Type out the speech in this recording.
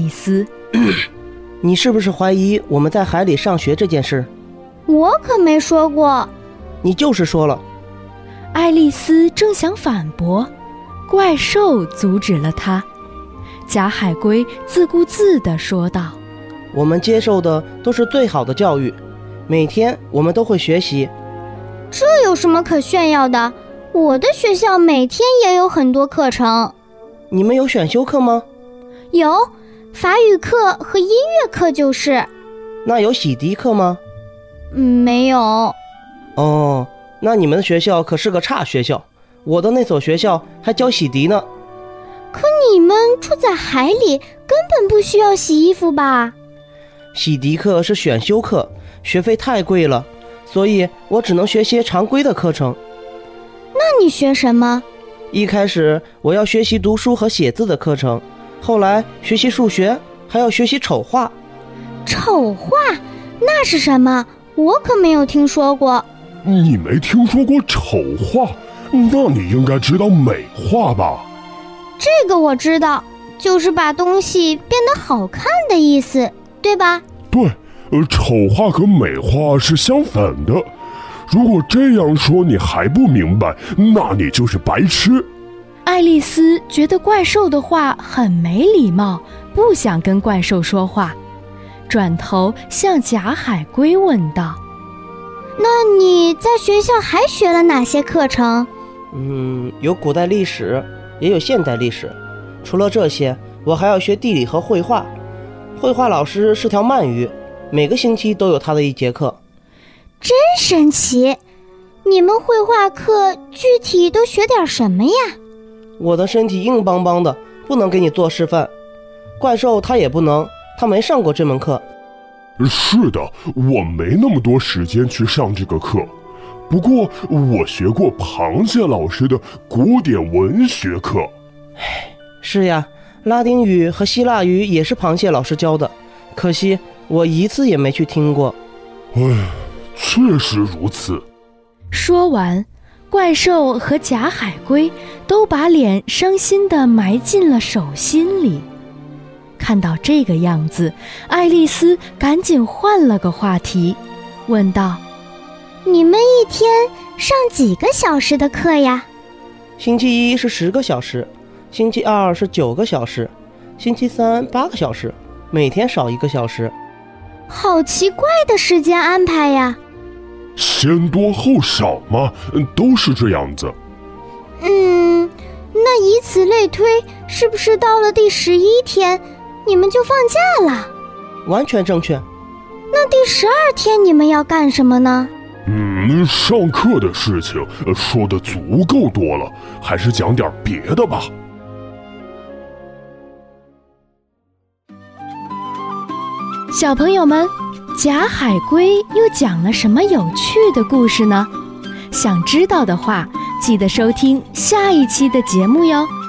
丽丝。 你是不是怀疑我们在海里上学这件事？ 我可没说过。 你就是说了。 爱丽丝正想反驳，怪兽阻止了她。假海龟自顾自地说道： 我们接受的都是最好的教育，每天我们都会学习。 这有什么可炫耀的？我的学校每天也有很多课程。 你们有选修课吗？ 有，法语课和音乐课就是。 那有洗涤课吗？ 没有。 哦，那你们的学校可是个差学校，我的那所学校还教洗涤呢。 可你们住在海里，根本不需要洗衣服吧？ 洗涤课是选修课，学费太贵了，所以我只能学些常规的课程。 那你学什么？ 一开始我要学习读书和写字的课程，后来学习数学，还要学习丑画。 丑画？那是什么？我可没有听说过。 你没听说过丑画？那你应该知道美化吧？ 这个我知道，就是把东西变得好看的意思，对吧？ 对，丑画和美化是相反的。如果这样说你还不明白，那你就是白痴。 爱丽丝觉得怪兽的话很没礼貌，不想跟怪兽说话，转头向假海龟问道： 那你在学校还学了哪些课程？ 有古代历史，也有现代历史。除了这些，我还要学地理和绘画。绘画老师是条鳗鱼，每个星期都有他的一节课。 真神奇！你们绘画课具体都学点什么呀？ 我的身体硬邦邦的，不能给你做示范。怪兽他也不能，他没上过这门课。 是的，我没那么多时间去上这个课。不过我学过螃蟹老师的古典文学课。 是呀，拉丁语和希腊语也是螃蟹老师教的，可惜我一次也没去听过。 确实如此。 说完，怪兽和假海龟都把脸伤心地埋进了手心里。看到这个样子，爱丽丝赶紧换了个话题，问道： 你们一天上几个小时的课呀？ 星期一是10个小时，星期二是9个小时，星期三8个小时，每天少1个小时。 好奇怪的时间安排呀。 先多后少嘛，都是这样子。 那以此类推，是不是到了第11天，你们就放假了？ 完全正确。 那第12天你们要干什么呢？ 上课的事情说得足够多了，还是讲点别的吧。 小朋友们，假海龟又讲了什么有趣的故事呢？想知道的话，记得收听下一期的节目哟。